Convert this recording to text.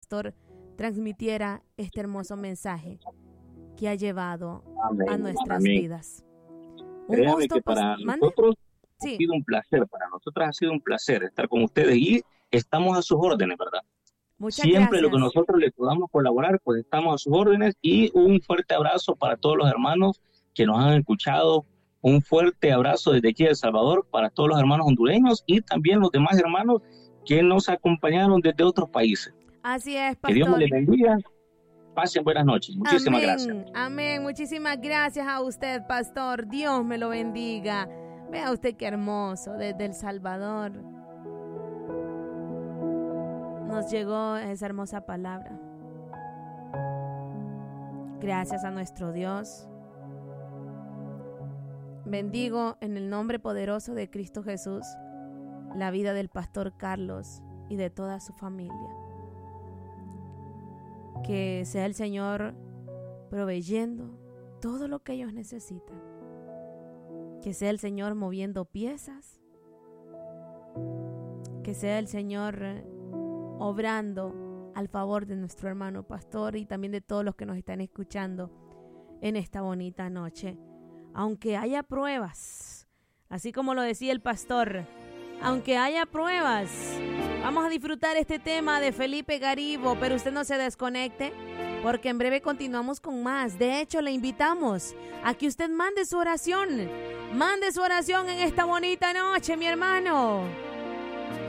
pastor transmitiera este hermoso mensaje que ha llevado a nuestras vidas. Créame que para nosotros ha sido un placer, para nosotras ha sido un placer estar con ustedes y estamos a sus órdenes, ¿verdad? Siempre lo que nosotros le podamos colaborar, pues estamos a sus órdenes. Y un fuerte abrazo para todos los hermanos que nos han escuchado. Un fuerte abrazo desde aquí de El Salvador para todos los hermanos hondureños y también los demás hermanos que nos acompañaron desde otros países. Así es, pastor. Que Dios me les bendiga. Pasen buenas noches. Muchísimas gracias. Amén. Muchísimas gracias a usted, pastor. Dios me lo bendiga. Vea usted qué hermoso. Desde El Salvador nos llegó esa hermosa palabra. Gracias a nuestro Dios. Bendigo en el nombre poderoso de Cristo Jesús la vida del pastor Carlos y de toda su familia. Que sea el Señor proveyendo todo lo que ellos necesitan. Que sea el Señor moviendo piezas. Que sea el Señor obrando al favor de nuestro hermano pastor y también de todos los que nos están escuchando en esta bonita noche. Aunque haya pruebas, así como lo decía el pastor, aunque haya pruebas, vamos a disfrutar este tema de Felipe Garibo, pero usted no se desconecte, porque en breve continuamos con más. De hecho, le invitamos a que usted mande su oración en esta bonita noche, mi hermano.